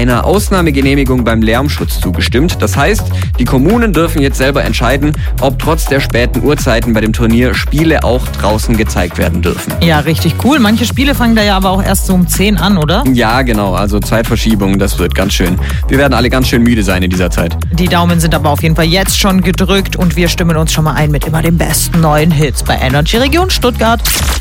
einer Ausnahmegenehmigung beim Lärmschutz zugestimmt. Das heißt, die Kommunen dürfen jetzt selber entscheiden, ob trotz der späten Uhrzeiten bei dem Turnier Spiele auch draußen gezeigt werden dürfen. Ja, richtig cool. Manche Spiele fangen da ja aber auch erst so um 10 an, oder? Ja, genau. Also Zeitverschiebung, das wird ganz schön. Wir werden alle ganz schön müde sein in dieser Zeit. Die Daumen sind aber auf jeden Fall jetzt schon gedrückt und wir stimmen uns schon mal ein mit immer den besten neuen Hits bei Energy Region Stuttgart.